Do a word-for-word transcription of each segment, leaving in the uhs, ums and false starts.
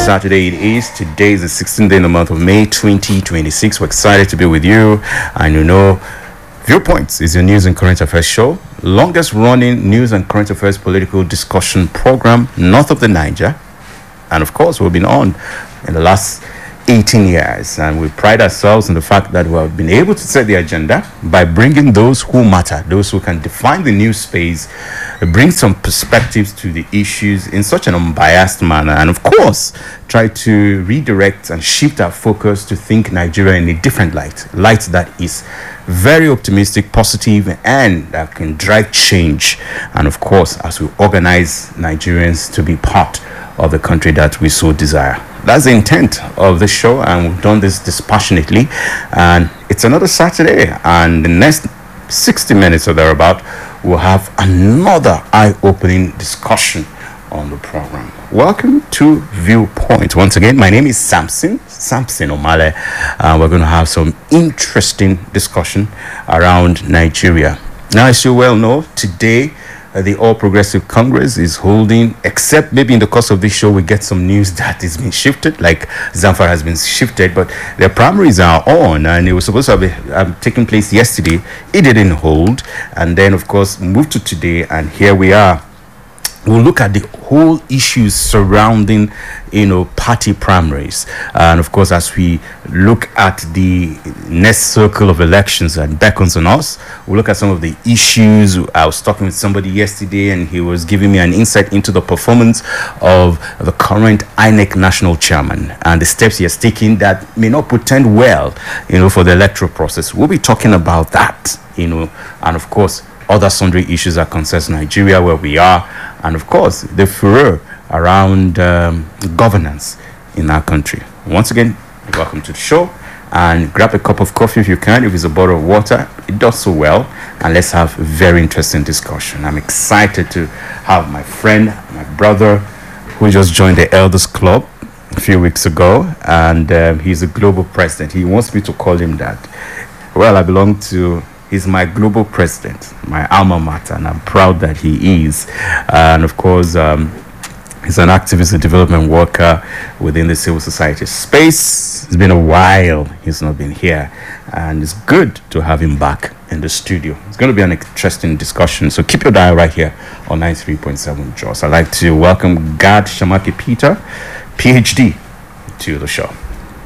Saturday it is. Today is the sixteenth day in the month of May twenty twenty-six. We're excited to be with you. And you know, Viewpoints is your news and current affairs show. Longest running news and current affairs political discussion program north of the Niger. And of course, we've been on in the last eighteen years. And we pride ourselves in the fact that we've been able to set the agenda by bringing those who matter, those who can define the news space, bring some perspectives to the issues in such an unbiased manner, and of course try to redirect and shift our focus to think Nigeria in a different light light that is very optimistic, positive, and that can drive change. And of course, as we organize Nigerians to be part of the country that we so desire. That's the intent of the show, and we've done this dispassionately. And it's another Saturday, and the next sixty minutes or thereabout, we'll have another eye-opening discussion on the program. Welcome to Viewpoint. Once again, my name is Samson, Samson Omale, and we're going to have some interesting discussion around Nigeria. Now, as you well know, today, uh, the All Progressive Congress is holding, except maybe in the course of this show, we get some news that is being shifted, like Zamfara has been shifted, but their primaries are on, and it was supposed to have um, taken place yesterday. It didn't hold, and then, of course, moved to today, and here we are. We'll look at the whole issues surrounding, you know, party primaries. And of course, as we look at the next circle of elections that beckons on us, we'll look at some of the issues. I was talking with somebody yesterday, and he was giving me an insight into the performance of the current I N E C national chairman and the steps he has taken that may not portend well, you know, for the electoral process. We'll be talking about that, you know, and of course, other sundry issues that concerns Nigeria, where we are, and of course, the furor around um, governance in our country. Once again, welcome to the show, and grab a cup of coffee if you can. If it's a bottle of water, it does so well, and let's have a very interesting discussion. I'm excited to have my friend, my brother, who just joined the Elders Club a few weeks ago, and um, he's a global president. He wants me to call him that. Well, I belong to He's my global president, my alma mater, and I'm proud that he is. And of course, um, he's an activist and development worker within the civil society space. It's been a while he's not been here, and it's good to have him back in the studio. It's going to be an interesting discussion, so keep your dial right here on ninety-three point seven Jos. I'd like to welcome Gad Shamaki Peter, P H D, to the show.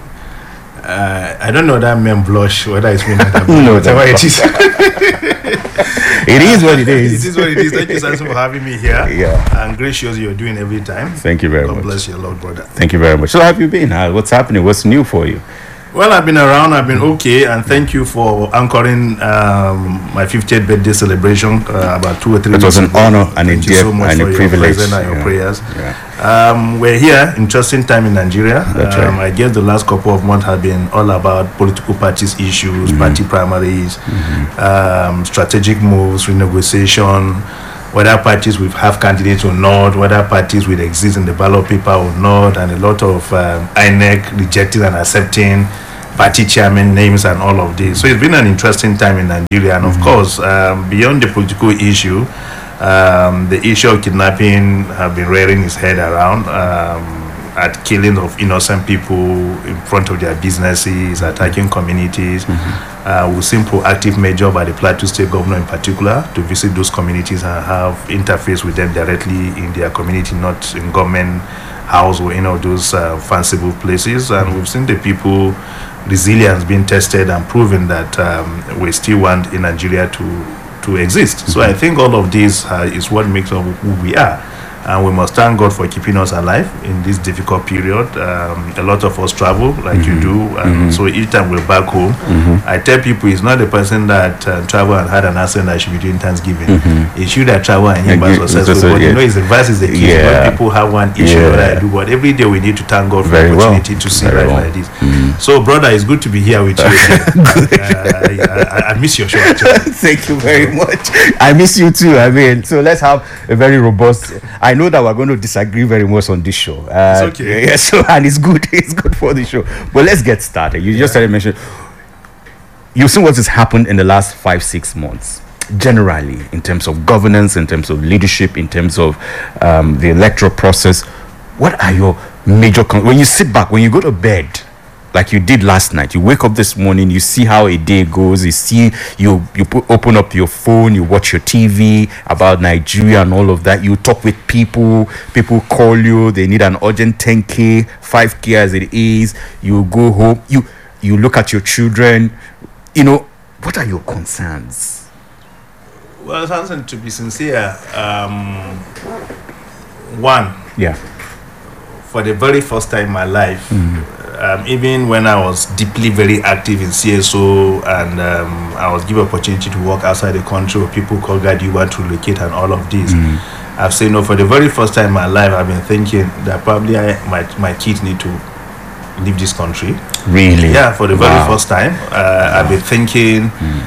Uh, I don't know that men blush, whether it's me or not. No, whatever it is. It is what it is. It is what it is. Thank you, Samson, for having me here. Yeah. And great shows you're doing every time. Thank you very God much. God bless you, Lord, brother. Thank you very much. So, how have you been? Uh, what's happening? What's new for you? Well, I've been around. I've been okay, and thank you for anchoring um, my fiftieth birthday celebration uh, about two or three. It was an ago. honor and thank a, you so much and for a your privilege. presence and your yeah. prayers. Yeah. Um, we're here, interesting time in Nigeria. That's um, right. I guess the last couple of months have been all about political parties issues, mm-hmm. party primaries, mm-hmm. um, strategic moves, renegotiation, whether parties will have candidates or not, whether parties will exist in the ballot paper or not, and a lot of um, I N E C rejecting and accepting party chairman names and all of this. So it's been an interesting time in Nigeria, and mm-hmm. of course, um, beyond the political issue, um, the issue of kidnapping have been rearing its head around, um, at killing of innocent people in front of their businesses, attacking communities. Mm-hmm. Uh, we've seen proactive measure by the Plateau State Governor in particular to visit those communities and have interface with them directly in their community, not in government house or any of those uh, fanciful places. And we've seen the people resilience being tested and proven that um, we still want in Nigeria to to exist. Mm-hmm. So I think all of this uh, is what makes us who we are. And we must thank God for keeping us alive in this difficult period. Um, a lot of us travel, like mm-hmm. you do, and mm-hmm. so each time we're back home, mm-hmm. I tell people it's not the person that uh, travel and had an accident that should be doing Thanksgiving. Mm-hmm. It's you that travel and him was successful. So, but yeah. you know, it's the verse is the key. Yeah. When people have one issue yeah. that I do, but every day we need to thank God for Very the opportunity well. to see Very life well. like this. Mm-hmm. So, brother, it's good to be here with you. uh, I, I, I miss your show, actually. Thank you very much. I miss you too. I mean, so let's have a very robust. I know that we're going to disagree very much on this show. Uh, it's okay. Yeah, so and it's good. It's good for the show. But let's get started. You yeah. just started mentioning. You've seen what has happened in the last five, six months. Generally, in terms of governance, in terms of leadership, in terms of um, the electoral process. what are your major con- when you sit back, when you go to bed, like you did last night, you wake up this morning, you see how a day goes, you see, you you put, open up your phone, you watch your T V about Nigeria and all of that, you talk with people, people call you, they need an urgent ten K, five K as it is, you go home, you you look at your children, you know, what are your concerns? Well, Samson, to be sincere, um, one, yeah, for the very first time in my life, mm-hmm. um, even when I was deeply very active in C S O and um, I was given opportunity to work outside the country where people call God, you want to relocate and all of this, mm-hmm. I've said no. For the very first time in my life, I've been thinking that probably I, my my kids need to leave this country. Really? Yeah, for the very wow. first time, uh, wow. I've been thinking, mm.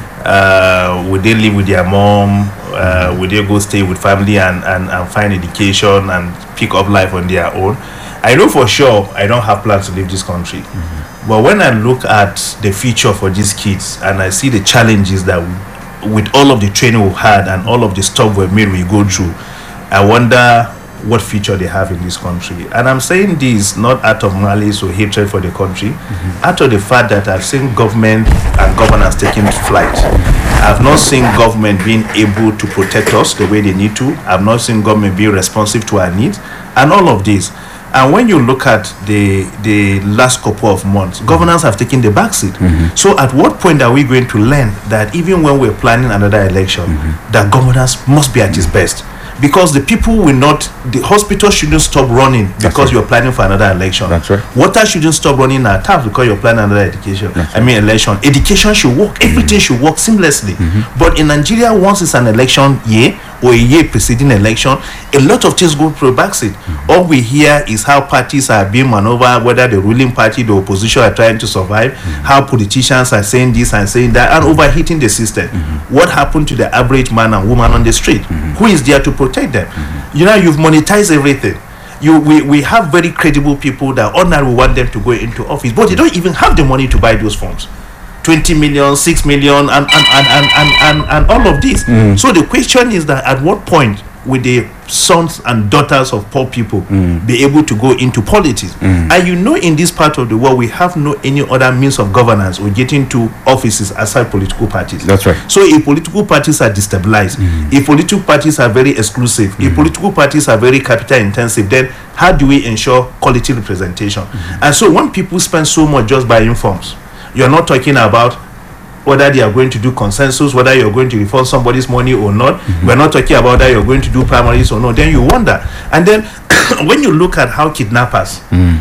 uh, would they live with their mom? Uh, would they go stay with family and, and, and find education and pick up life on their own? I know for sure I don't have plans to leave this country. Mm-hmm. But when I look at the future for these kids and I see the challenges that we, with all of the training we've had and all of the stuff we've made we go through, I wonder what future they have in this country. And I'm saying this not out of malice or hatred for the country, mm-hmm. out of the fact that I've seen government and governance taking flight. I've not seen government being able to protect us the way they need to. I've not seen government being responsive to our needs and all of this. And when you look at the the last couple of months, mm-hmm. governance have taken the backseat. Mm-hmm. So at what point are we going to learn that even when we're planning another election, mm-hmm. that governance must be at its best? Because the people will not, the hospital shouldn't stop running because right. you're planning for another election. That's right. Water shouldn't stop running at tap because you're planning another education. Right. I mean election. Education should work. Everything mm-hmm. should work seamlessly. Mm-hmm. But in Nigeria, once it's an election year or a year preceding election, a lot of things go through the backseat. Mm-hmm. All we hear is how parties are being maneuvered, whether the ruling party, the opposition are trying to survive, mm-hmm. how politicians are saying this and saying that, and overheating the system. Mm-hmm. What happened to the average man and woman on the street? Mm-hmm. Who is there to protect them? Mm-hmm. You know, you've monetized everything. You, we, we have very credible people that ordinarily want them to go into office, but they don't even have the money to buy those forms. twenty million, six million, and and, and, and, and, and, and all of this. Mm. So the question is that at what point will the sons and daughters of poor people mm. be able to go into politics? Mm. And you know, in this part of the world, we have no any other means of governance or getting to offices aside political parties. That's right. So if political parties are destabilized, mm. if political parties are very exclusive, mm. if political parties are very capital intensive, then how do we ensure quality representation? Mm. And so when people spend so much just buying forms, you're not talking about whether they are going to do consensus, whether you're going to refund somebody's money or not. Mm-hmm. We're not talking about whether you're going to do primaries or not. Then you wonder. And then when you look at how kidnappers, mm.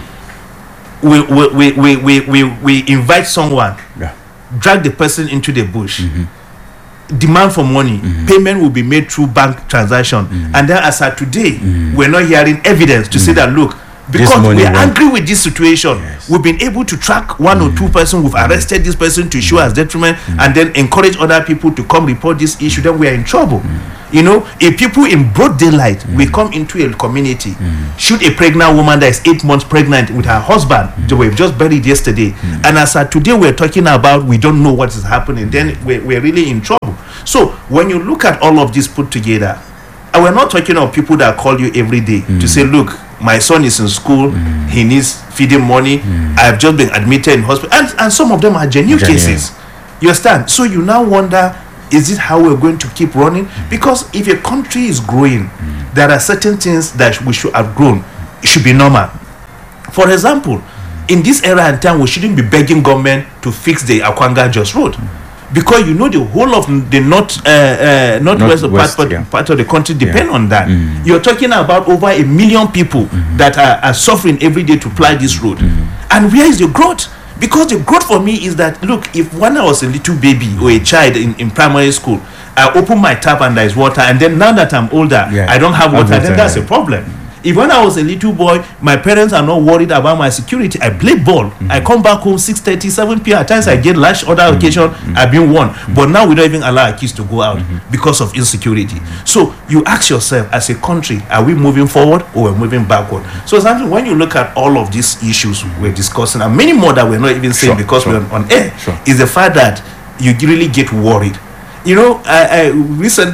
we, we, we, we, we, we invite someone, yeah. drag the person into the bush, mm-hmm. demand for money, mm-hmm. payment will be made through bank transaction. Mm-hmm. And then as of today, mm-hmm. we're not hearing evidence to mm-hmm. say that, look, because we're angry with this situation, yes. we've been able to track one mm. or two persons, we've mm. arrested this person to show mm. us detriment, mm. and then encourage other people to come report this issue, then we are in trouble. Mm. You know, if people in broad daylight mm. will come into a community, mm. shoot a pregnant woman that is eight months pregnant with her husband, mm. they were just buried yesterday, mm. and as of today we're talking about we don't know what is happening, then we're, we're really in trouble. So when you look at all of this put together, and we're not talking of people that call you every day mm. to say, look, my son is in school, mm. he needs feeding money, mm. I've just been admitted in hospital, and, and some of them are genuine, genuine cases. You understand? So you now wonder, is this how we're going to keep running? Mm. Because if a country is growing, mm. there are certain things that we should have grown. It should be normal. For example, mm. in this era and time, we shouldn't be begging government to fix the Akwanga Jos Road. Mm. Because you know the whole of the north, uh, uh, northwest North part, yeah. part of the country depend yeah. on that. Mm. You're talking about over a million people mm-hmm. that are, are suffering every day to ply this road. Mm-hmm. And where is the growth? Because the growth for me is that, look, if when I was a little baby or a child in, in primary school, I open my tap and there is water, and then now that I'm older, yeah. I don't have water, then that's a problem. If when I was a little boy, my parents are not worried about my security, I play ball. Mm-hmm. I come back home six thirty, seven p.m. At times I get lashed, other mm-hmm. occasion mm-hmm. I've been warned. Mm-hmm. But now we don't even allow our kids to go out mm-hmm. because of insecurity. Mm-hmm. So you ask yourself, as a country, are we moving forward or we're moving backward? Mm-hmm. So something when you look at all of these issues we're discussing, and many more that we're not even saying sure, because sure. we're on air, sure. is the fact that you really get worried. You know, I, I recently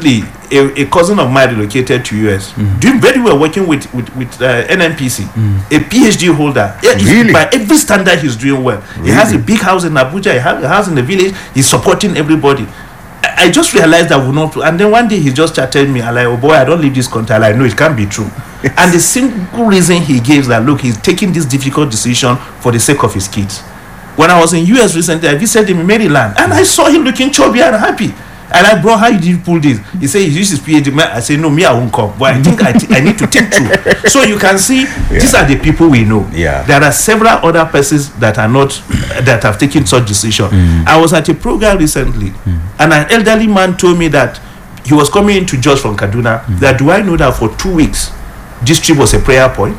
a, a cousin of mine relocated to U S, mm. doing very well, working with with, with uh, N N P C, mm. a PhD holder. Yeah, really? By every standard, he's doing well. Really? He has a big house in Abuja. He has a house in the village. He's supporting everybody. I, I just realized that we not. And then one day he just chatted me. I'm like, oh boy, I don't leave this country. I like, no, it can't be true. And the single reason he gives that, look, he's taking this difficult decision for the sake of his kids. When I was in U S recently, I visited him in Maryland, and I saw him looking chubby and happy. And I, bro, how did you pull this? He said he used his PhD. I said, no, me, I won't come. But I think I, t- I need to think through. So you can see, yeah. these are the people we know. Yeah. There are several other persons that are not, that have taken such decision. Mm. I was at a program recently, mm. and an elderly man told me that he was coming into Jos from Kaduna, mm. that do I know that for two weeks, this trip was a prayer point?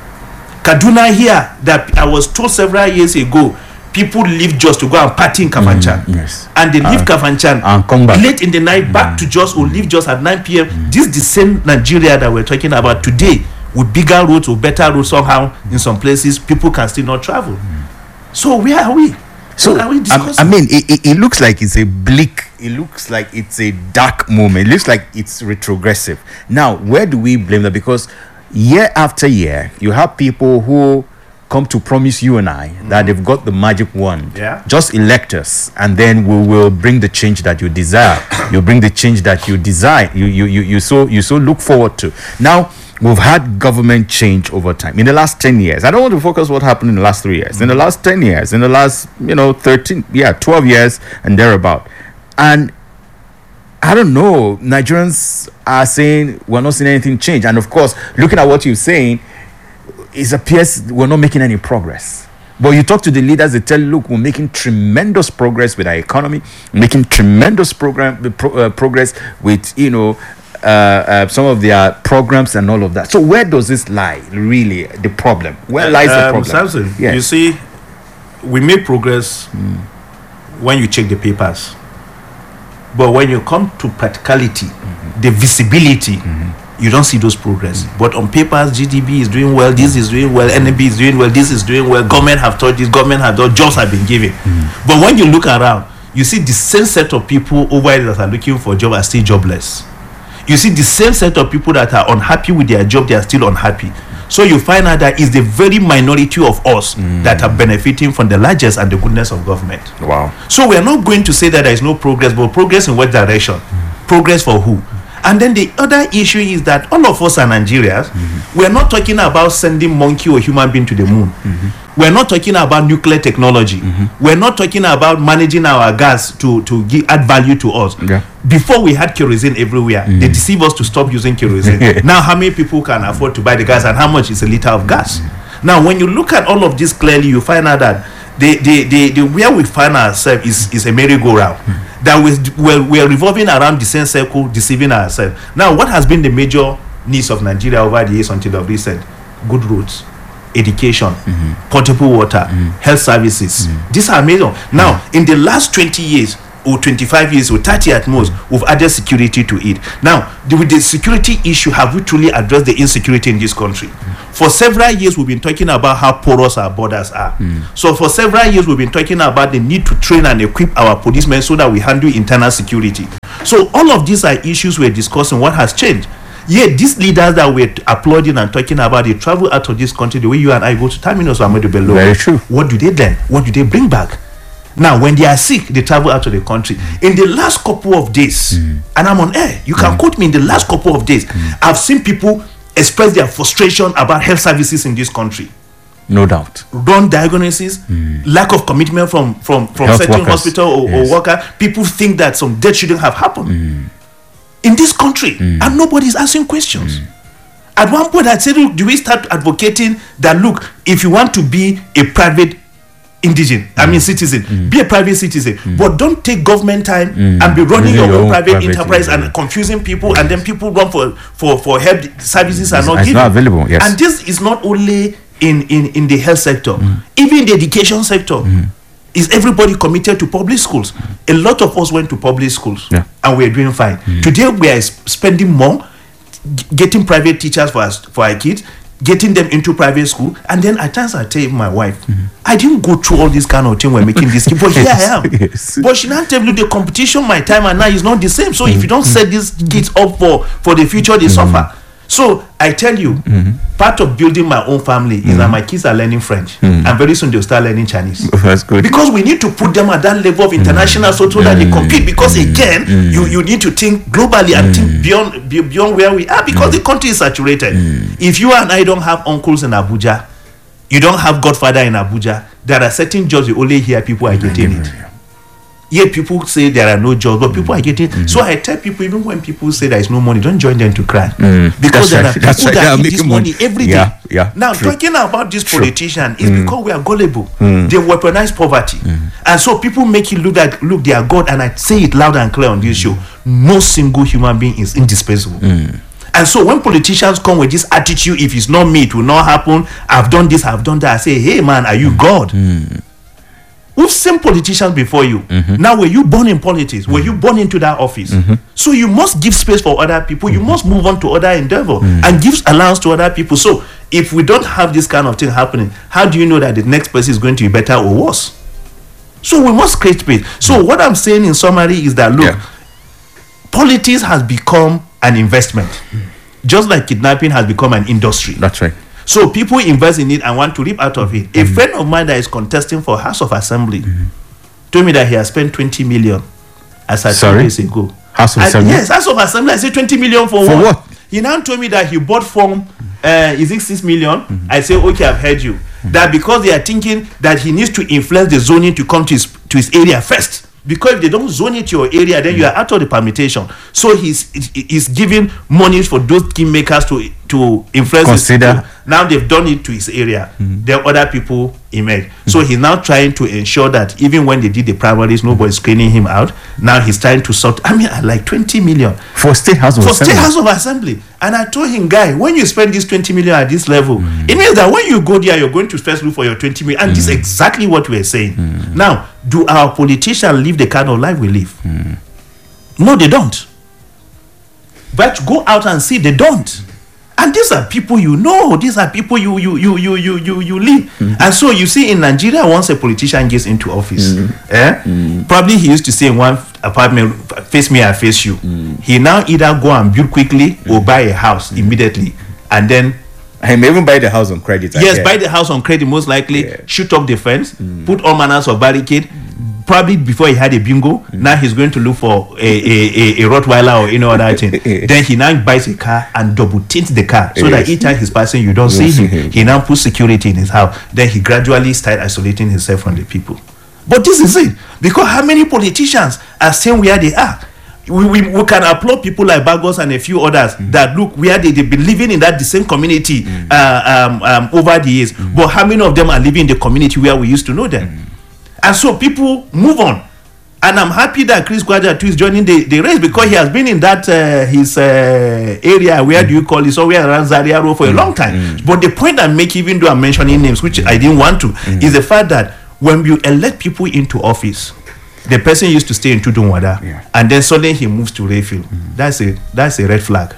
Kaduna here, that I was told several years ago, people leave Jos to go and party in Kafanchan. Mm, yes. And they leave uh, Kafanchan and come back late in the night mm. back to Jos, or leave Jos at nine p.m. Mm. This is the same Nigeria that we're talking about today, with bigger roads or better roads somehow. In some places, people can still not travel. Mm. So where are we? So are we I, I mean, it, it, it looks like it's a bleak, it looks like it's a dark moment. It looks like it's retrogressive. Now, where do we blame that? Because year after year, you have people who come to promise you and I mm-hmm. that they've got the magic wand. Yeah. Just elect us, and then we will bring the change that you desire. You'll bring the change that you desire. You you you you so you so look forward to. Now, we've had government change over time. In the last ten years, I don't want to focus what happened in the last three years. Mm-hmm. In the last ten years, in the last you know thirteen, yeah, twelve years and thereabout, and I don't know. Nigerians are saying we're not seeing anything change, and of course, looking at what you're saying, it appears we're not making any progress. But you talk to the leaders, they tell you, look, we're making tremendous progress with our economy, making tremendous program pro, uh, progress with, you know, uh, uh, some of their programs and all of that. So where does this lie, really, the problem? Where lies uh, the problem? Samson, yes. You see, we make progress mm. when you check the papers. But when you come to practicality, mm-hmm. the visibility, mm-hmm. you don't see those progress. Mm-hmm. But on papers, G D P is doing well, this is doing well, N N B is doing well, this is doing well, government have taught this, government have done, jobs have been given. Mm-hmm. But when you look around, you see the same set of people over there that are looking for a job are still jobless. You see the same set of people that are unhappy with their job, they are still unhappy. So you find out that it's the very minority of us mm. that are benefiting from the largest and the goodness of government. Wow. So we are not going to say that there is no progress, but progress in what direction? Mm. Progress for who? And then the other issue is that all of us are Nigerians. Mm-hmm. We are not talking about sending monkey or human being to the moon. Mm-hmm. We are not talking about nuclear technology. Mm-hmm. We are not talking about managing our gas to, to give, add value to us. Yeah. Before we had kerosene everywhere, mm-hmm. they deceive us to stop using kerosene. Now, how many people can afford to buy the gas, and how much is a liter of gas? Mm-hmm. Now, when you look at all of this clearly, you find out that the the the, the where we find ourselves is, is a merry-go-round. Mm-hmm. That we we're, we're revolving around the same circle, deceiving ourselves. Now, what has been the major needs of Nigeria over the years until of recent? Good roads, education, mm-hmm. potable water, mm-hmm. health services. Mm-hmm. These are major. Now, mm-hmm. in the last twenty years or twenty-five years or thirty at most, we've added security to it. Now, the, with the security issue, have we truly addressed the insecurity in this country? Mm-hmm. For several years, we've been talking about how porous our borders are. Mm-hmm. So for several years, we've been talking about the need to train and equip our policemen so that we handle internal security. So all of these are issues we're discussing. What has changed? Yet these leaders that we're applauding and talking about, they travel out of this country the way you and I go to Terminus or Ahmadu Bello. Very true. What do they then? What do they bring back? Now, when they are sick, they travel out of the country. In the last couple of days, mm. and I'm on air, you can mm. quote me, in the last couple of days, mm. I've seen people express their frustration about health services in this country. No doubt. Wrong diagnosis, mm. lack of commitment from, from, from certain workers. hospital or, yes. or worker. People think that some death shouldn't have happened mm. in this country, mm. and nobody's asking questions. Mm. At one point, I said, look, do we start advocating that, look, if you want to be a private indigene, mm. I mean citizen, mm. be a private citizen, mm. but don't take government time mm. and be running your, your own private, private enterprise and confusing people, yes. and then people run for for for help services are not it's given. Not available. Yes. And this is not only in in in the health sector, mm. even in the education sector. Mm. Is everybody committed to public schools? Mm. A lot of us went to public schools, yeah. and we're doing fine. Mm. Today we are spending more g- getting private teachers for us for our kids, getting them into private school. And then at times I tell my wife, mm-hmm. I didn't go through all this kind of thing when making this kid, but here I am. Yes. But she now tell you the competition, my time and now is not the same. So mm-hmm. if you don't set these kids up for, for the future, they mm-hmm. suffer. So I tell you, mm-hmm. part of building my own family is mm-hmm. that my kids are learning French, mm-hmm. and very soon they'll start learning Chinese. That's good. Because we need to put them at that level of international, mm-hmm. so, so that they compete. Because mm-hmm. again, mm-hmm. you, you need to think globally and mm-hmm. think beyond beyond where we are. Because mm-hmm. the country is saturated. Mm-hmm. If you and I don't have uncles in Abuja, you don't have godfather in Abuja, there are certain jobs you only hear people are getting it. Yeah, people say there are no jobs, but people are getting. Mm-hmm. So I tell people, even when people say there is no money, don't join them to cry, mm. because that's there right. are people right. that need this money, money every day. Yeah, yeah, now, true. Talking about this politician is mm. because we are gullible. Mm. They weaponize poverty, mm. and so people make it look like look they are God. And I say it loud and clear on this show: no single human being is indispensable. Mm. And so when politicians come with this attitude, if it's not me, it will not happen. I've done this, I've done that. I say, hey man, are you God? Mm. We've seen politicians before you. Mm-hmm. Now, were you born in politics? Mm-hmm. Were you born into that office? Mm-hmm. So you must give space for other people. Mm-hmm. You must move on to other endeavor mm-hmm. and give allowance to other people. So if we don't have this kind of thing happening, how do you know that the next person is going to be better or worse? So we must create space. So mm-hmm. what I'm saying in summary is that, look, yeah. politics has become an investment, mm-hmm. just like kidnapping has become an industry. That's right. So people invest in it and want to reap out of it. Mm-hmm. A friend of mine that is contesting for House of Assembly mm-hmm. told me that he has spent twenty million as I two days ago. House of I, Assembly? Yes, House of Assembly. I said twenty million for, for what? what? He now told me that he bought from, uh, is it six million? Mm-hmm. I say, okay, I've heard you. Mm-hmm. That because they are thinking that he needs to influence the zoning to come to his, to his area first. Because if they don't zone it to your area, then mm. you are out of the permutation. So he's he's giving money for those kingmakers to to influence. Consider. Now they've done it to his area. Mm. Then other people emerge. Mm. So he's now trying to ensure that even when they did the primaries, nobody's screening him out. Now he's trying to sort. I mean, I like twenty million for State House of for Assembly. State House of Assembly. And I told him, guy, when you spend this twenty million at this level, mm. it means that when you go there, you're going to first look for your twenty million. And mm. this is exactly what we're saying. Mm. Now, do our politicians live the kind of life we live? Mm. No, they don't. But go out and see, they don't. And these are people you know. These are people you you you you you you, you live. Mm-hmm. And so you see in Nigeria, once a politician gets into office, mm-hmm. eh, mm-hmm. probably he used to say in one apartment, face me, I face you. Mm-hmm. He now either go and build quickly mm-hmm. or buy a house mm-hmm. immediately, and then he may even buy the house on credit. Yes, buy the house on credit most likely. Yeah. Shoot up the fence, mm-hmm. put all manners of barricade. Probably before he had a bingo, mm. now he's going to look for a a, a, a Rottweiler or you know other thing. Then he now buys a car and double tints the car so yes. that each time he's passing, you don't you see him. him. He now puts security in his house. Then he gradually starts isolating himself from the people. But this is it, because how many politicians are staying where they are? We, we, we can applaud people like Bagos and a few others mm. that look where they, they've been living in that the same community mm. uh, um, um, over the years. Mm. But how many of them are living in the community where we used to know them? Mm. And so people move on. And I'm happy that Chris Kwaja too is joining the, the race, because he has been in that uh, his uh, area, where mm. do you call it, somewhere around Zaria Road for mm. a long time. Mm. But the point I make, even though I'm mentioning names, which I didn't want to, mm. is the fact that when you elect people into office, the person used to stay in Tudunwada, yeah. and then suddenly he moves to Rayfield. Mm. That's a that's a red flag.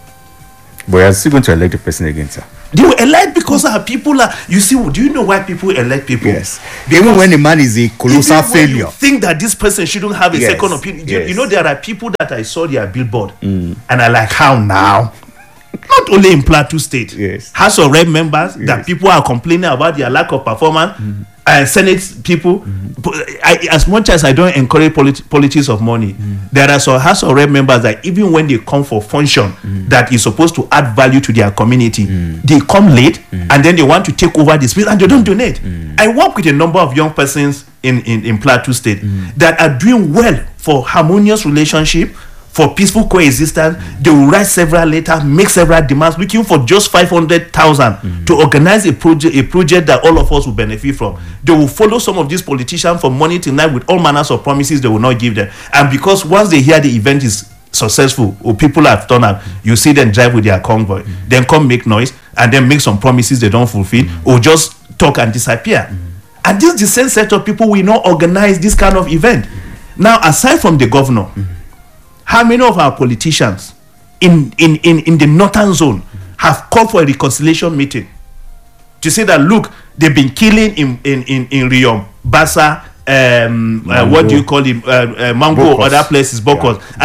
But you're still going to elect the person again, sir. They will elect because our people are. You see, do you know why people elect people? Yes. Because even when the man is a colossal failure, you think that this person shouldn't have a yes. second opinion. Yes. You, you know, there are people that I saw their billboard, mm. and I like, how now? Not only in Plateau State, yes. House of Rep members yes. that people are complaining about their lack of performance. Mm. Uh, Senate people, mm-hmm. I, as much as I don't encourage politi- politics of money, mm-hmm. there are some House of Rep members that even when they come for function mm-hmm. that is supposed to add value to their community, mm-hmm. they come late mm-hmm. and then they want to take over the space and they don't donate. Mm-hmm. I work with a number of young persons in, in, in Plateau State mm-hmm. that are doing well for harmonious relationship, for peaceful coexistence. Mm. They will write several letters, make several demands, looking for just five hundred thousand mm. to organize a project, a project that all of us will benefit from. Mm. They will follow some of these politicians from morning till night with all manners of promises they will not give them. And because once they hear the event is successful or people have turned up, mm. you see them drive with their convoy, mm. then come make noise and then make some promises they don't fulfill mm. or just talk and disappear. Mm. And this is the same set of people will not organize this kind of event. Mm. Now, aside from the governor, mm. how many of our politicians in, in, in, in the northern zone have called for a reconciliation meeting to say that, look, they've been killing in in in, in Riom, Bassa, um, uh, what do you call him, uh, uh, Mango, other places, Bokos. Yeah.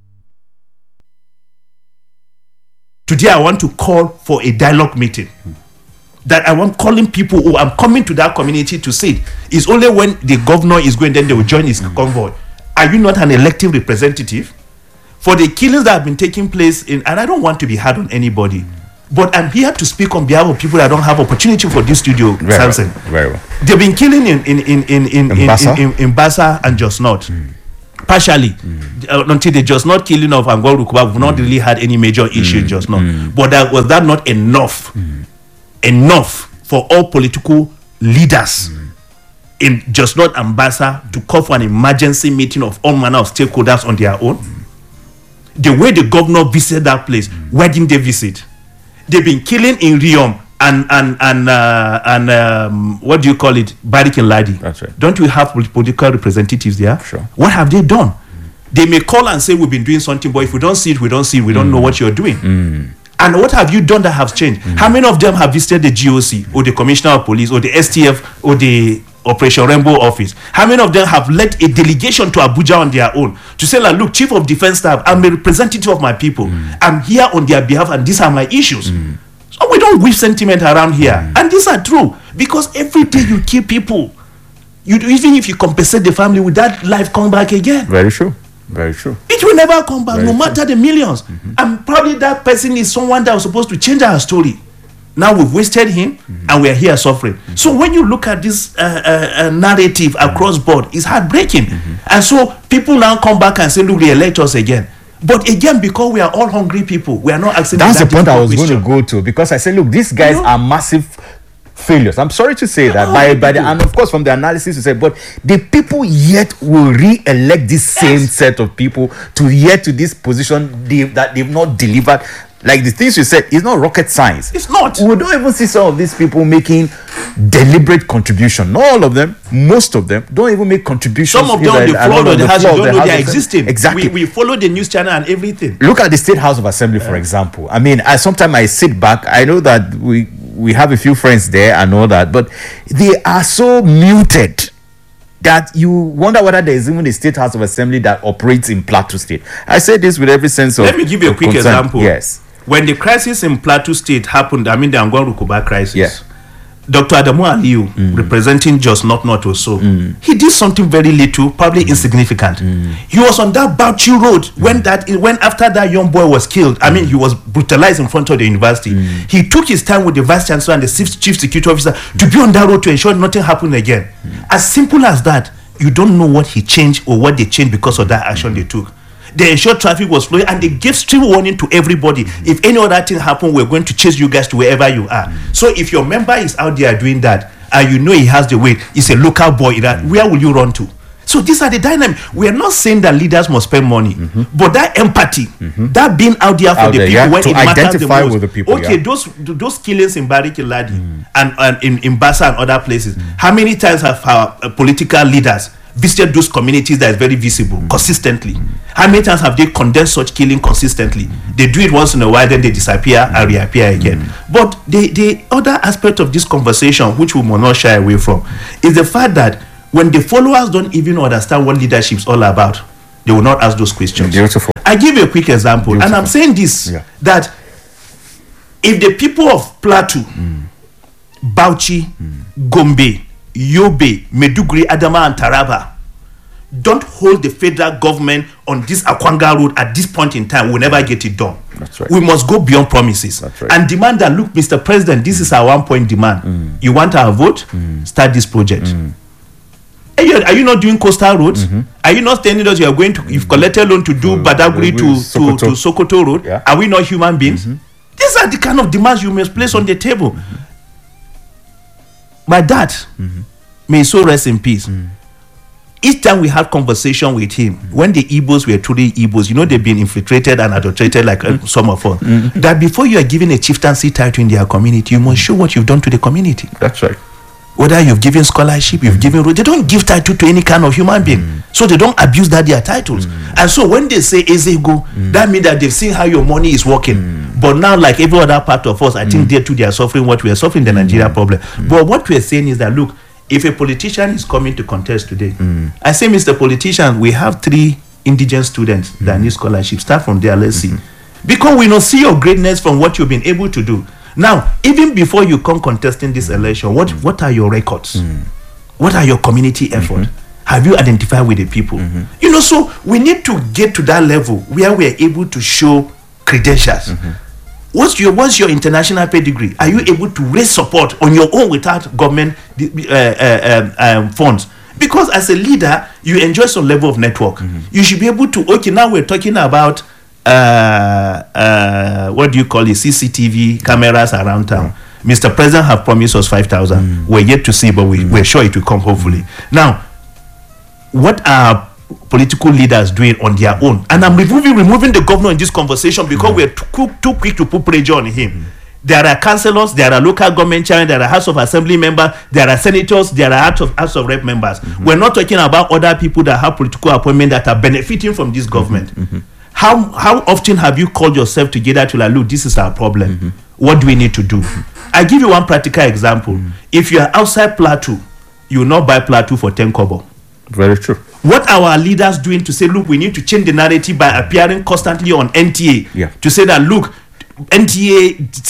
Today, I want to call for a dialogue meeting. Hmm. That I want calling people who I'm coming to that community to say it's only when the governor is going, then they will join his mm. convoy. Are you not an elected representative? For the killings that have been taking place in, and I don't want to be hard on anybody, mm. but I'm here to speak on behalf of people that don't have opportunity for this studio, very Samson. Well, very well. They've been killing in in in in in in, Bassa? in, in, in Bassa and Just Not. Mm. Partially, mm. uh, until the Just Not killing of Angol Rukuba, we've not mm. really had any major issue mm. Just Not. Mm. But that was that not enough? Mm. Enough for all political leaders mm. in Just Not and Bassa to call for an emergency meeting of all manner of stakeholders on their own. Mm. The way the governor visited that place, mm. where didn't they visit? They've been killing in Riom and and and uh, and um, what do you call it, Barikin Ladi. That's right. Don't we have political representatives there? Sure. What have they done? Mm. They may call and say we've been doing something, but if we don't see it, we don't see it. We don't mm. know what you're doing. Mm. And what have you done that has changed? Mm. How many of them have visited the G O C or the Commissioner of Police or the S T F or the Operation Rainbow Office? How many of them have led a delegation to Abuja on their own to say, like, look, Chief of Defense Staff, I'm a representative of my people. Mm. I'm here on their behalf and these are my issues. Mm. So we don't weave sentiment around here. Mm. And these are true. Because every day you kill people, you do, even if you compensate the family, with that life come back again. Very true. Very true. It will never come back, Very no true. matter the millions. Mm-hmm. And probably that person is someone that was supposed to change our story. Now we've wasted him, mm-hmm. and we are here suffering. Mm-hmm. So when you look at this uh, uh, uh, narrative mm-hmm. across board, it's heartbreaking. Mm-hmm. And so people now come back and say, look, they elect us again. But again, because we are all hungry people, we are not asking. That's that the point I was question. going to go to, because I said, look, these guys you know? are massive failures. I'm sorry to say that, oh, by, by the, and of course from the analysis you said, but the people yet will re-elect this same yes. set of people to yet to this position they, that they've not delivered. Like the things you said, it's not rocket science. It's not. We don't even see some of these people making deliberate contribution. Not all of them, most of them don't even make contributions. Some of them on the floor of the house, you don't know they are existing. Exactly. We, we follow the news channel and everything. Look at the State House of Assembly, for example. I mean, I sometimes I sit back. I know that we we have a few friends there and all that, but they are so muted that you wonder whether there is even a State House of Assembly that operates in Plateau State. I say this with every sense of. Let me give you a quick concern. example. Yes. When the crisis in Plateau State happened, I mean the Angwan Rukuba crisis, yeah. Doctor Adamu Aliyu, mm. representing Just Not Not also, mm. he did something very little, probably mm. insignificant. Mm. He was on that Bauchi road mm. when that when after that young boy was killed. I mean, he was brutalized in front of the university. Mm. He took his time with the vice chancellor and the chief security officer mm. to be on that road to ensure nothing happened again. Mm. As simple as that, you don't know what he changed or what they changed because of that action mm. they took. They ensured traffic was flowing and they gave strict warning to everybody. Mm-hmm. If any other thing happened, we're going to chase you guys to wherever you are. Mm-hmm. So if your member is out there doing that and you know he has the weight, he's a local boy, that mm-hmm. where will you run to? So these are the dynamics. We are not saying that leaders must spend money, mm-hmm. but that empathy, mm-hmm. that being out there for out the there, people when it matters the most. With the people, okay, yeah. those those killings in Bariki Ladi mm-hmm. and, and in, in Bassa and other places, mm-hmm. how many times have our uh, political leaders visited those communities that is very visible mm. consistently? Mm. How many times have they condemned such killing consistently? Mm. They do it once in a while, then they disappear mm. and reappear again. Mm. But the, the other aspect of this conversation, which we must not shy away from, is the fact that when the followers don't even understand what leadership is all about, they will not ask those questions. Beautiful. I give you a quick example, Beautiful. and I'm saying this, yeah. that if the people of Plateau, mm. Bauchi, mm. Gombe, Yobe, Meduguri, Adama and Taraba don't hold the federal government on this Akwanga road at this point in time, we'll never get it done. That's right. We must go beyond promises. That's right. And demand that, look, Mister President, this is our one point demand. Mm. You want our vote? Mm. Start this project. Mm. Are, you, are you not doing coastal roads? Mm-hmm. Are you not telling us you are going to, you've collected loan to do mm. Badagry to, Sokoto. to, to Sokoto Road? Yeah. Are we not human beings? Mm-hmm. These are the kind of demands you must place on the table. Mm-hmm. My dad, mm-hmm. may he so rest in peace. Mm. Each time we had conversation with him, mm. when the Igbos were truly Igbos, you know, they've been infiltrated and adulterated like mm. uh, some of us, mm. that before you are given a chieftaincy title in their community, you must show what you've done to the community. That's right. Whether you've given scholarship, you've given, they don't give title to any kind of human being. Mm. So they don't abuse that their titles. Mm. And so when they say Ezego, mm. that means that they've seen how your money is working. Mm. But now, like every other part of us, I mm. think they too, they are suffering what we are suffering, the Nigeria mm. problem. Mm. But what we're saying is that, look, if a politician is coming to contest today, mm. I say, Mister Politician, we have three indigent students mm. that need scholarship. Start from there, let's mm-hmm. see. Because we don't see your greatness from what you've been able to do. Now, even before you come contesting this election, what, what are your records? Mm. What are your community efforts? Mm-hmm. Have you identified with the people? Mm-hmm. You know, so we need to get to that level where we are able to show credentials. Mm-hmm. What's your what's your international pedigree? Are you able to raise support on your own without government uh, uh, um, um, funds? Because as a leader, you enjoy some level of network. Mm-hmm. You should be able to, okay, now we're talking about Uh, uh, what do you call it? C C T V cameras around town. Mm. Mister President have promised us five thousand. Mm. We're yet to see, but we, mm. we're sure it will come, hopefully. Now, what are political leaders doing on their own? And I'm removing removing the governor in this conversation because mm. we're too, too quick to put pressure on him. Mm. There are councillors, there are local government chairmen, there are House of Assembly members, there are senators, there are House of, House of Rep members. Mm-hmm. We're not talking about other people that have political appointment that are benefiting from this government. Mm-hmm. How how often have you called yourself together to like, look, this is our problem. Mm-hmm. What do we need to do? Mm-hmm. I give you one practical example. Mm-hmm. If you are outside Plateau, you will not buy Plateau for ten kobo. Very true. What are our leaders doing to say, look, we need to change the narrative by appearing constantly on N T A yeah. to say that, look, N T A,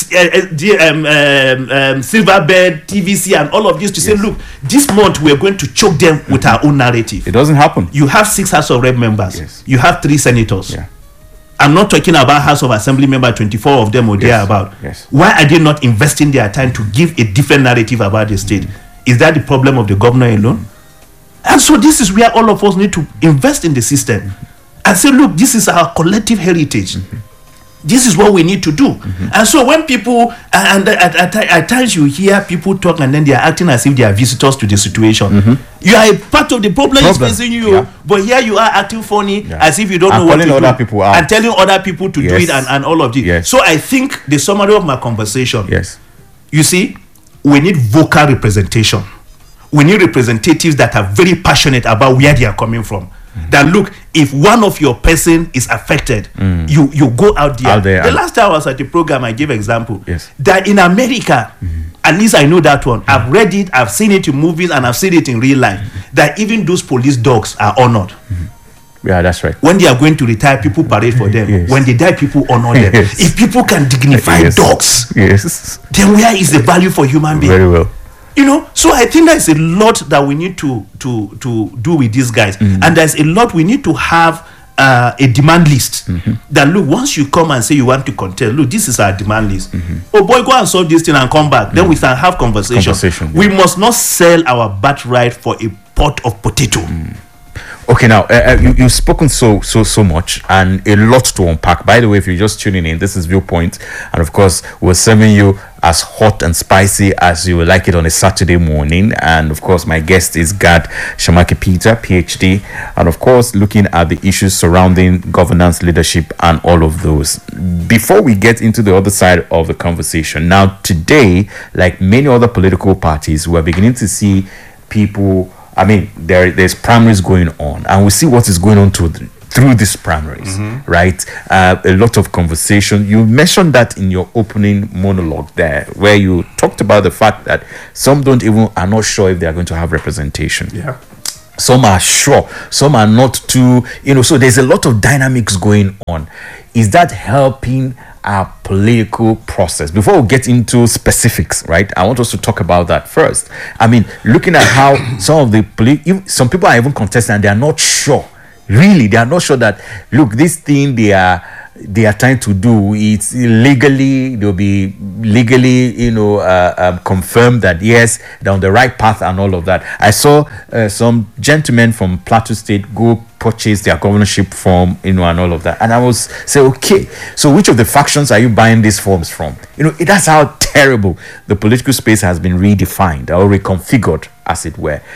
uh, um, um, um, Silverbird, T V C, and all of this to yes. say, look, this month we're going to choke them mm-hmm. with our own narrative. It doesn't happen. You have six House of Rep members. Yes. You have three senators. Yeah. I'm not talking about House of Assembly member, twenty-four of them or yes. thereabout. Yes. Why are they not investing their time to give a different narrative about the state? Mm-hmm. Is that the problem of the governor alone? Mm-hmm. And so this is where all of us need to invest in the system mm-hmm. and say, look, this is our collective heritage. Mm-hmm. This is what we need to do. Mm-hmm. And so when people, and at, at, at times you hear people talk and then they are acting as if they are visitors to the situation. Mm-hmm. You are a part of the problem, problem. is facing you, yeah. but here you are acting funny yeah. as if you don't and know what to other do. People out. And telling other people to yes. do it and, and all of this. Yes. So I think the summary of my conversation, yes. you see, we need vocal representation. We need representatives that are very passionate about where they are coming from. Mm-hmm. That look, if one of your person is affected, mm. you you go out there. out there. The last time I was at the program, I gave example yes. that in America, mm-hmm. at least I know that one. Mm-hmm. I've read it, I've seen it in movies, and I've seen it in real life. Mm-hmm. That even those police dogs are honored. Mm-hmm. Yeah, that's right. When they are going to retire, people parade for them. Yes. When they die, people honor them. Yes. If people can dignify yes. dogs, yes. then where is the value for human beings? Very well. You know, so I think there's a lot that we need to to to do with these guys, mm-hmm. and there's a lot we need to have uh, a demand list. Mm-hmm. That look, once you come and say you want to contest, look, this is our demand list. Mm-hmm. Oh boy, go and solve this thing and come back. Mm-hmm. Then we can have conversation. conversation we yeah. must not sell our birthright for a pot of potato. Mm. Okay, now uh, you, you've spoken so so so much and a lot to unpack. By the way, if you're just tuning in, this is Viewpoint, and of course we're serving you as hot and spicy as you would like it on a Saturday morning. And of course, my guest is Gad Shamaki Peter, P H D, and of course looking at the issues surrounding governance, leadership, and all of those. Before we get into the other side of the conversation, now today, like many other political parties, we're beginning to see people. I mean, there there's primaries going on, and we see what is going on to the, through these primaries, mm-hmm. right? Uh, a lot of conversation. You mentioned that in your opening monologue there, where you talked about the fact that some don't even are not sure if they are going to have representation. Yeah. Some are sure, some are not too. You know, so there's a lot of dynamics going on. Is that helping our political process? Before we get into specifics, right, I want us to talk about that first. I mean, looking at how some of the poli- some people are even contesting and they are not sure, really they are not sure that, look, this thing they are they are trying to do, it's legally, they'll be legally, you know, uh, um, confirmed that yes, they're on the right path and all of that. I saw uh, some gentlemen from Plateau State go purchase their governorship form, you know, and all of that. And I was say, okay, so which of the factions are you buying these forms from? You know, that's how terrible the political space has been redefined or reconfigured, as it were.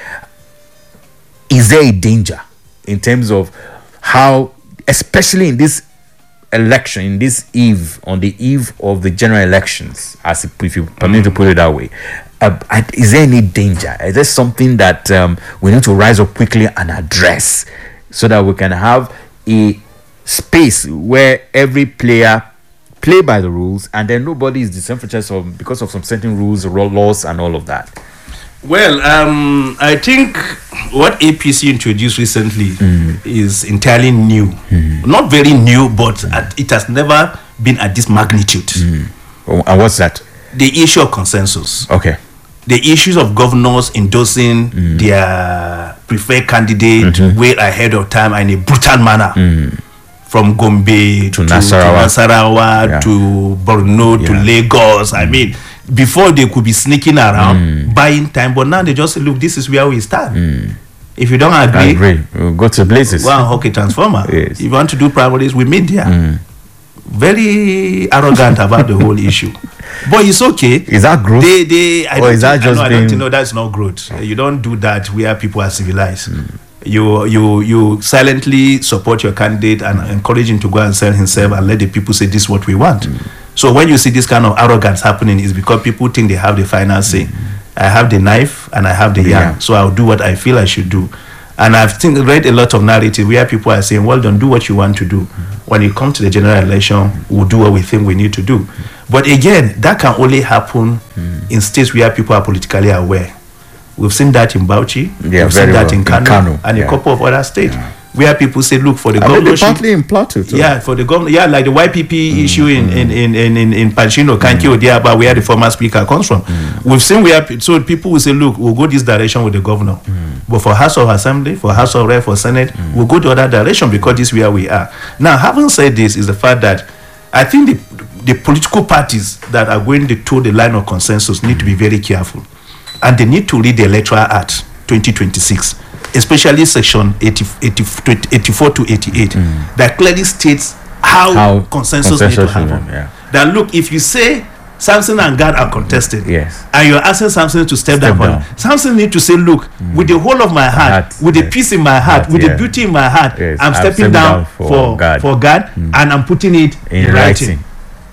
Is there a danger in terms of how, especially in this election, in this eve, on the eve of the general elections, as if you permit me to put it that way, uh, is there any danger? Is there something that um, we need to rise up quickly and address so that we can have a space where every player play by the rules and then nobody is disenfranchised of, because of some certain rules, laws, and all of that? Well, um, I think what A P C introduced recently mm. is entirely new. Mm. Not very new, but at, it has never been at this magnitude. Mm. Oh, and what's that? The issue of consensus. Okay. The issues of governors endorsing mm. their preferred candidate mm-hmm. way ahead of time and in a brutal manner. Mm. From Gombe to, to Nasarawa, to, Nasarawa, yeah. to Borno, yeah. to Lagos. Mm. I mean, before they could be sneaking around, mm. buying time, but now they just say, look, this is where we start. Mm. If you don't agree, I agree. We'll go to places. Go and hook a transformer. Yes. If you want to do primaries, we meet there. Mm. Very arrogant about the whole issue. But it's okay. Is that growth? They, they, I or is that just I know, being... I don't know, that's not growth. You don't do that where people are civilized. Mm. You you you silently support your candidate and encourage him to go and sell himself and let the people say this is what we want. Mm. So when you see this kind of arrogance happening, it's because people think they have the final say. Mm. I have the knife and I have the yeah. yarn, so I'll do what I feel I should do. And I've think, read a lot of narrative where people are saying, well done, do what you want to do. Mm. When you come to the general election, we'll do what we think we need to do. Mm. But again, that can only happen mm. in states where people are politically aware. We've seen that in Bauchi, yeah, we've seen that well. in Kano, in Kano and yeah. a couple of other states yeah. where people say, look, for the I governorship. Mean, partly in Plateau too. Yeah, for the governor, yeah, like the Y P P mm, issue in, mm. in, in, in, in, in Panchino, Kanki mm. Odiaba, where the former speaker comes from. Mm. We've seen where, so people will say, look, we'll go this direction with the governor. Mm. But for House of Assembly, for House of Rep, for Senate, mm. we'll go the other direction because this is where we are. Now, having said this, is the fact that I think the, the political parties that are going to toe the line of consensus need mm. to be very careful. And they need to read the Electoral Act twenty twenty-six, especially section eighty, eighty, eighty-four to eighty-eight, mm. that clearly states how, how consensus, consensus need to happen. Yeah. That look, if you say Samson and God are contested, yes. and you're asking Samson to step, step down, down, Samson need to say, look, mm. with the whole of my heart, heart with yes. the peace in my heart, heart with yeah. the beauty in my heart, yes. I'm stepping down, down for, for God, for God mm. and I'm putting it in, in writing. writing.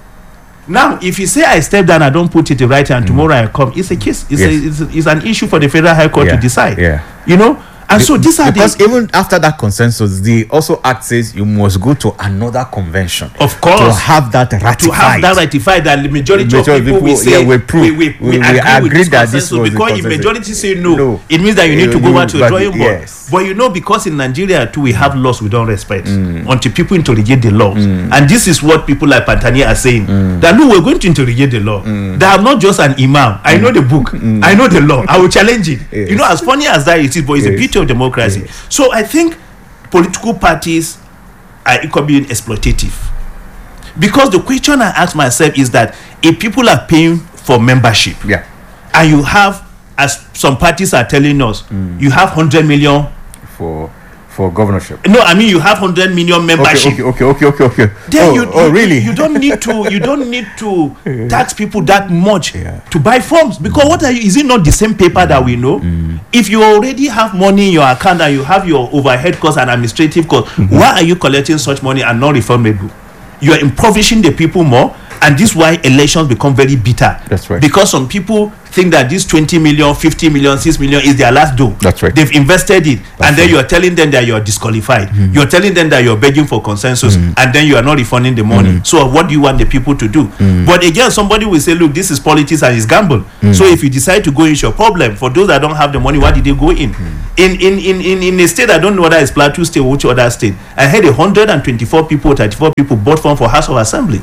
Now, if you say I step down, I don't put it in writing, and mm. tomorrow I come, it's a case. It's, yes. a, it's, it's an issue for the Federal High Court yeah. to decide. Yeah. You know, and Be- so these are because the, even after that consensus, the also act says you must go to another convention. Of course, to have that ratified. To have that ratified, that the majority, the majority of people, people will say yeah, we, prove, we, we, we, we, we agree, agree with that this was because if majority say no, no, it means that you need to go back to the drawing board. Yes. But you know, because in Nigeria too, we have laws we don't respect mm. until people interrogate the laws, mm. and this is what people like Pantani are saying mm. that no, we're going to interrogate the law. Mm. That I'm not just an imam. I know the book. Mm. I know the law. I will challenge it. Yes. You know, as funny as that it is, but it's yes. the beauty of democracy. Yes. So I think political parties are equally being exploitative. Because the question I ask myself is that if people are paying for membership, yeah. and you have, as some parties are telling us, mm. you have one hundred million for for governorship. No, I mean you have one hundred million membership. Okay, okay, okay, okay, okay. Then oh, you, oh, you, really? You don't need to. You don't need to tax people that much yeah. to buy forms, because mm. what are you? Is it not the same paper mm. that we know? Mm. If you already have money in your account and you have your overhead costs and administrative costs, mm-hmm. why are you collecting such money and not refundable? You are impoverishing the people more, and this is why elections become very bitter. That's right. Because some people think that this twenty million, fifty million, six million is their last dough. That's right. They've invested it, That's and then right. you are telling them that you are disqualified. Mm. You're telling them that you're begging for consensus, mm. and then you are not refunding the money. Mm. So what do you want the people to do? Mm. But again, somebody will say, look, this is politics and it's gamble. Mm. So if you decide to go, it's your problem. For those that don't have the money, why did they go in? Mm. In, in, in, in, in a state, I don't know whether it's Plateau State or which other state, I had one hundred twenty-four people, thirty-four people bought form for House of Assembly.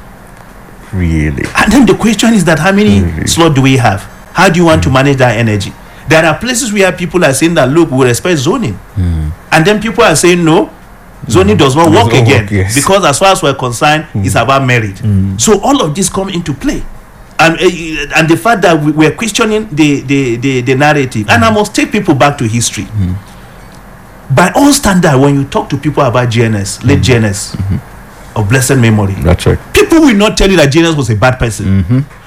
Really? And then the question is that how many really? slots do we have? How do you want mm. to manage that energy? There are places where people are saying that, look, we respect zoning. Mm. And then people are saying, no, zoning mm. does not work does again. Work, yes. Because as far as we're concerned, mm. it's about merit. Mm. So all of this come into play. And, uh, and the fact that we, we're questioning the, the, the, the narrative. Mm. And I must take people back to history. Mm. By all standards, when you talk to people about G N S, late mm. G N S, mm-hmm. of blessed memory, that's right, people will not tell you that G N S was a bad person. Mm-hmm.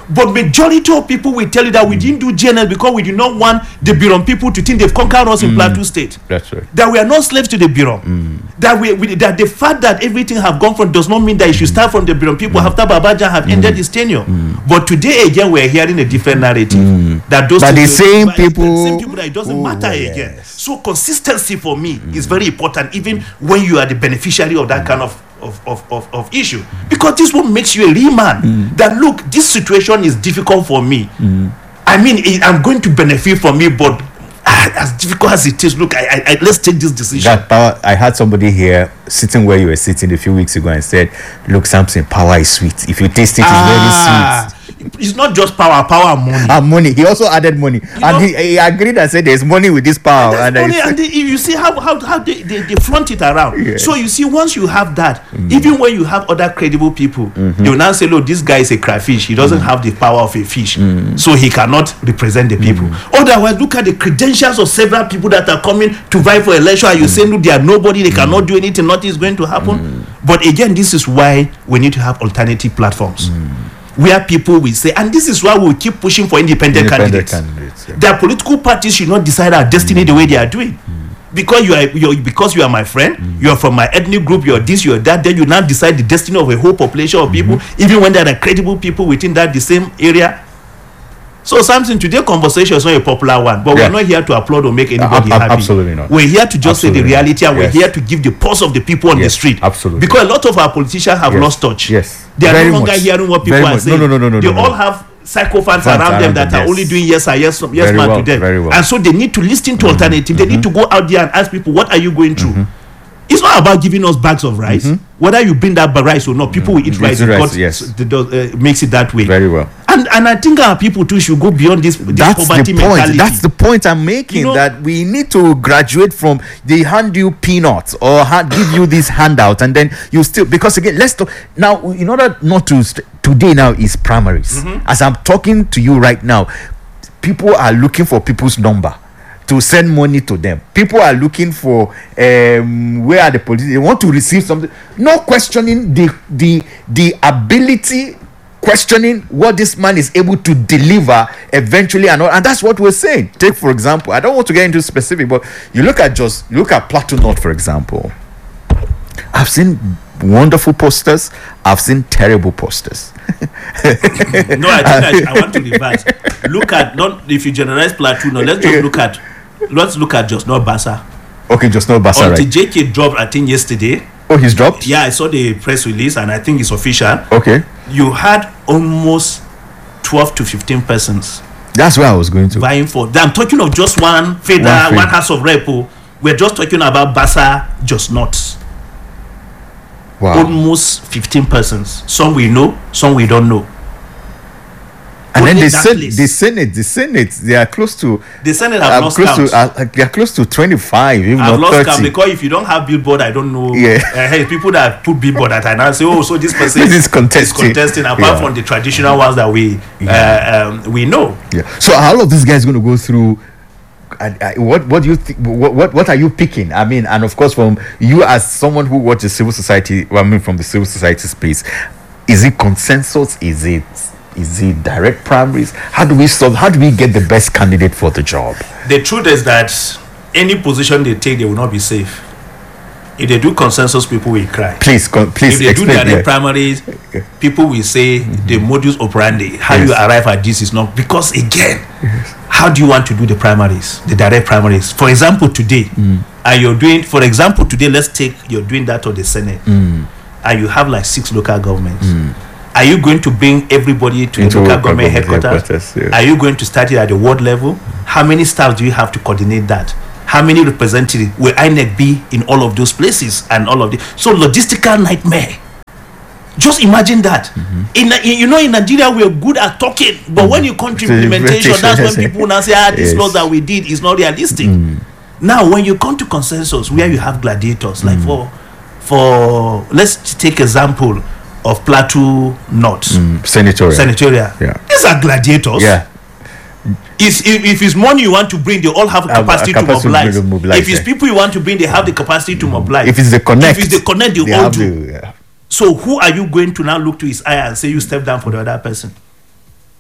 But majority of people will tell you that we didn't do G N L because we did not want the Birom people to think they've conquered us in mm. Plateau State. That's right. That we are not slaves to the Birom. Mm. That we, we that the fact that everything have gone from does not mean that it should start from the Birom people mm. after Babajan have mm. ended his tenure. Mm. But today again we're hearing a different narrative. Mm. That those but the same people, the same people that it doesn't Ooh, matter yes. again. So consistency for me mm. is very important, even when you are the beneficiary of that mm. kind of Of, of, of, of issue, because this one makes you a real man. Mm. That look, this situation is difficult for me. Mm. I mean, it, I'm going to benefit from it, but uh, as difficult as it is, look, I, I, I, let's take this decision. That power, I had somebody here sitting where you were sitting a few weeks ago and said, "Look, Samson, power is sweet. If you taste it, it's ah. very sweet." It's not just power, power and money. And money. He also added money, you and he, he agreed and said, "There's money with this power." And, and, money, and they, you see how how, how they, they, they flaunt it around. Yeah. So you see, once you have that, mm. even when you have other credible people, mm-hmm. you now say, "Look, this guy is a crayfish. He doesn't mm. have the power of a fish, mm. so he cannot represent the people." Mm. Otherwise, look at the credentials of several people that are coming to vie for election, and you mm. say, "Look, they are nobody. They mm. cannot do anything. Nothing is going to happen." Mm. But again, this is why we need to have alternative platforms. Mm. Where people will say, and this is why we keep pushing for independent, independent candidates. candidates yeah. Their political parties should not decide our destiny mm. the way they are doing. Mm. Because you are you're, because you are my friend, mm. you are from my ethnic group, you are this, you are that, then you now decide the destiny of a whole population of mm-hmm. people, even when there are credible people within that the same area. So something today conversation is not a popular one, but yeah. we're not here to applaud or make anybody uh, happy. Absolutely not. We're here to just absolutely say the reality, and yes. we're here to give the pulse of the people on yes. the street. Absolutely. Because a lot of our politicians have yes. lost touch. Yes. They are Very no longer much. hearing what people Very are saying. No, no, no, no, they no, all no. have psychophants around, around them that them, are yes. only doing yes or yes, yes man well, to them. Very well. And so they need to listen to mm-hmm. alternative. They mm-hmm. need to go out there and ask people, what are you going through? Mm-hmm. It's not about giving us bags of rice. Mm-hmm. Whether you bring that rice or not, people mm-hmm. will eat rice. rice yes. uh, makes it that way. Very well. And and I think our people too should go beyond this, this That's poverty the point. mentality. That's the point I'm making. You know, that we need to graduate from they hand you peanuts or hand, give you this handout, and then you still, because again, let's talk now. In order not to st- today now is primaries. Mm-hmm. As I'm talking to you right now, people are looking for people's number to send money to them. People are looking for um, where are the police? They want to receive something. No questioning the the the ability, questioning what this man is able to deliver eventually, and all, and that's what we're saying. Take for example, I don't want to get into specific, but you look at just look at Plateau North, for example. I've seen wonderful posters. I've seen terrible posters. No, I think I, I want to reverse. Look at, not if you generalize Plateau North. Let's just look at let's look at just not Bassa. Okay, just not Bassa. Until right. J K dropped, I think yesterday. Oh, he's dropped? Yeah, I saw the press release, and I think it's official. Okay. You had almost twelve to fifteen persons. That's where I was going to. Vying for. I'm talking of just one federal, one, one house of rep. We're just talking about Bassa, just not. Wow. Almost fifteen persons. Some we know, some we don't know. And then the Senate, the Senate, the Senate, they are close to. The Senate have uh, lost close count. To, uh, they are close to twenty-five, even I've not lost thirty. Count because if you don't have billboard, I don't know. Yeah. Uh, hey, people that put billboard that I now say, oh, so this person this is contesting. is contesting. Apart yeah. from the traditional ones that we yeah. uh, um, we know. Yeah. So all of these guys going to go through. Uh, uh, what what do you think? What, what what are you picking? I mean, and of course, from you as someone who watches civil society, well, I mean, from the civil society space, is it consensus? Is it is it direct primaries? How do we solve? How do we get the best candidate for the job? The truth is that any position they take, they will not be safe. If they do consensus, people will cry. Please, con- please. If they explain, do direct yeah. primaries, people will say mm-hmm. the modus operandi, how yes. you arrive at this is not, because again, yes. how do you want to do the primaries, the direct primaries? For example, today, mm. and you're doing, for example, today, let's take you're doing that of the Senate, mm. and you have like six local governments. Mm. Are you going to bring everybody to Into the local government headquarters? headquarters yes. Are you going to start it at the ward level? How many staff do you have to coordinate that? How many representatives will I N E C be in all of those places and all of this? So logistical nightmare. Just imagine that. Mm-hmm. In, in you know, in Nigeria we're good at talking, but mm-hmm. when you come to implementation, that's when people now say, ah, this yes. law that we did is not realistic. Mm. Now, when you come to consensus, where you have gladiators, mm. like for for let's take example of Plateau North, mm. senatorial, senatorial. Yeah, these are gladiators. Yeah. If, if it's money you want to bring, they all have the capacity, uh, capacity to, mobilize. to mobilize. If it's yeah. people you want to bring, they have the capacity to mobilize. If it's the connect, if it's the connect, they, they all do. The, yeah. So who are you going to now look to his eye and say you step down for the other person?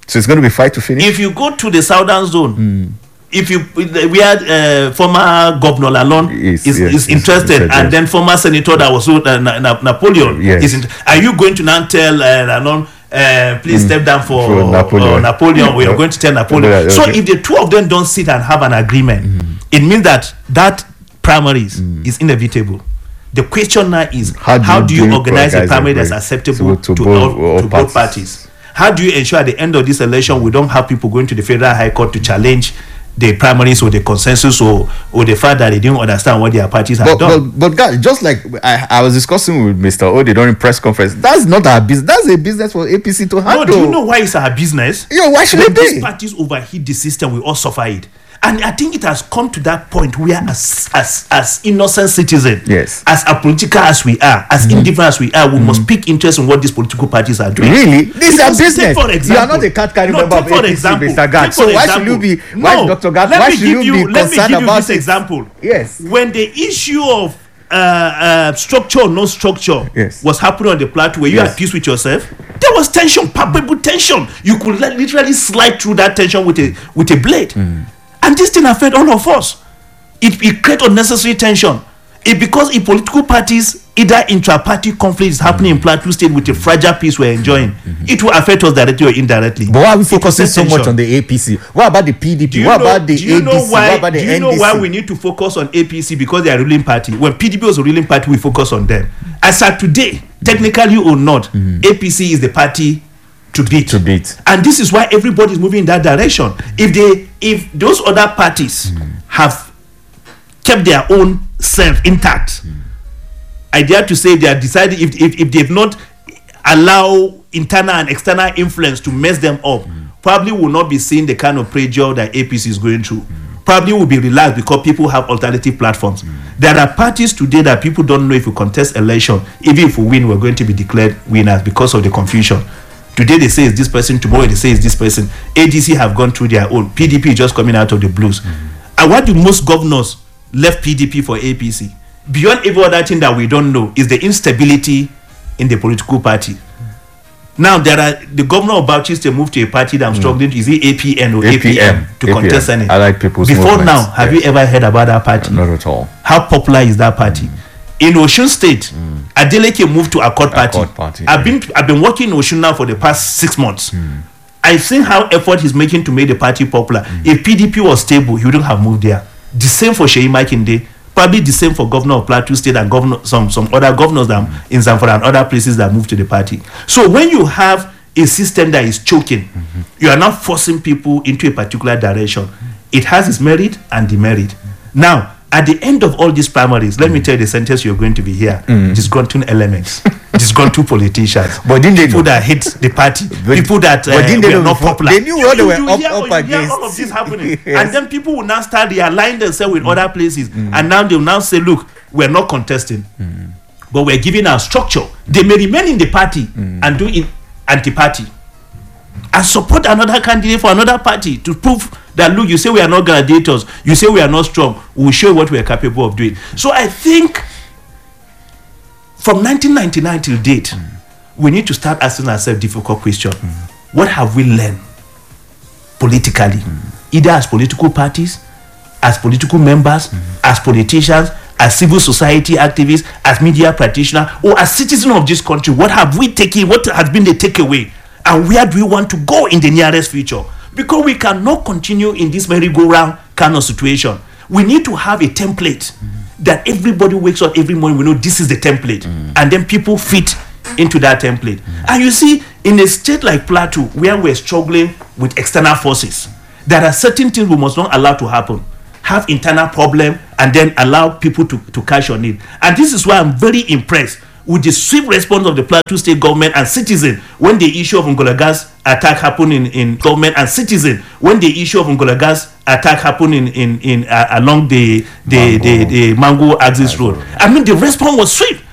So it's going to be fight to finish. If you go to the southern zone, mm. if you we had uh, former Governor Lalonde yes, is, yes, is interested, yes, and yes. then former Senator that was uh, Na- Na- Napoleon yes. is. In- are you going to now tell uh, Lalonde? Uh, please mm. step down for, for Napoleon. Uh, Napoleon. We are going to tell Napoleon. Okay. So if the two of them don't sit and have an agreement, mm. it means that that primaries mm. is inevitable. The question now is how do, how do you, you organize a primary that's acceptable to, to, both, all, to both parties? How do you ensure at the end of this election we don't have people going to the Federal High Court to challenge the primaries or the consensus or or the fact that they didn't understand what their parties have but, done? But, but guys, just like I, I was discussing with Mister Ode during press conference, that's not our business. That's a business for A P C to handle. No, do you know why it's our business? Yo, why should when it be? These parties overheat the system, we all suffer it. And I think it has come to that point where as as as innocent citizens, yes, as apolitical as we are, as mm-hmm. indifferent as we are, we mm-hmm. must pick interest in what these political parties are doing. Really? This is a business. For example, you are not a card carrying no, member of A P C, Mister Gad. So why should you be, why, no, Doctor Gad, why should you be you, concerned let me give about you this it? example. Yes. When the issue of uh, uh, structure or no structure yes. was happening on the plateau where you yes. had peace with yourself, there was tension, palpable tension. You could literally slide through that tension with a with a blade. Mm. And this thing affects all of us. It, it creates unnecessary tension. It because in political parties, either intra-party conflict is happening mm-hmm. in Plateau State with a fragile peace we're enjoying, mm-hmm. it will affect us directly or indirectly. But why are we focusing so much on the A P C? What about the P D P? What know, about the A D C? Why, what about the do you N D C? know why we need to focus on A P C? Because they are a ruling party. When P D P was a ruling party, we focus on them. As at today, technically or not, mm-hmm. A P C is the party to beat. To beat. And this is why everybody is moving in that direction. If they, if those other parties mm. have kept their own self intact, mm. I dare to say they are deciding if, if, if they've not allow internal and external influence to mess them up, mm. probably will not be seeing the kind of pressure that A P C is going through. Mm. Probably will be relaxed because people have alternative platforms. Mm. There are parties today that people don't know if we contest election, even if we win, we're going to be declared winners because of the confusion. Today they say it's this person, tomorrow they say it's this person. A D C have gone through their own. P D P is just coming out of the blues. Mm-hmm. And what do most governors left P D P for A P C? Beyond every other thing that we don't know is the instability in the political party. Mm-hmm. Now there are the governor of Bauchi State moved to a party that I'm mm-hmm. struggling to. Is it A P N or A P M, A P M to A P M. Contest any? Allied People's Before movements. now, have yes. you ever heard about that party? Not at all. How popular is that party? Mm-hmm. In Osun State, mm. Adeleke moved to Accord Party. Accord Party. I've been I've been working in Osun now for the past six months. Mm. I've seen how effort he's making to make the party popular. Mm. If P D P was stable, he wouldn't have moved there. The same for Sheyi Makinde. Probably the same for Governor of Plateau State and governor some some other governors that mm. in Zamfara and other places that moved to the party. So when you have a system that is choking, mm-hmm. you are not forcing people into a particular direction. Mm. It has its merit and demerit. Mm. Now, at the end of all these primaries, let mm. me tell you the sentence you're going to be here. Mm. Disgruntled elements, disgruntled politicians, but didn't they people know? that hate the party, but, people that uh, didn't they were not before? popular. They knew what they were you up, hear, up you against. hear all of this happening. Yes. And then people will now start realigning themselves with mm. other places. Mm. And now they will now say, look, we're not contesting, mm. but we're giving our structure. They may remain in the party mm. and do in anti-party and support another candidate for another party to prove that, look, you say we are not gladiators, you say we are not strong, we will show you what we are capable of doing. So I think from nineteen ninety-nine till date, mm. we need to start asking ourselves difficult questions. Mm. What have we learned politically, mm. either as political parties, as political members, mm. as politicians, as civil society activists, as media practitioners, or as citizens of this country? What have we taken? What has been the takeaway? And where do we want to go in the nearest future? Because we cannot continue in this merry-go-round kind of situation. We need to have a template mm-hmm. that everybody wakes up every morning, we know this is the template. Mm-hmm. And then people fit into that template. Mm-hmm. And you see, in a state like Plateau, where we're struggling with external forces, there are certain things we must not allow to happen. Have internal problem and then allow people to, to cash on it. And this is why I'm very impressed with the swift response of the Plateau State government and citizens when the issue of Ngola gas attack happened in, in government and citizens when the issue of Ngola gas attack happened in in, in uh, along the the, Mango. the the Mango Axis Road. I mean, the response was swift.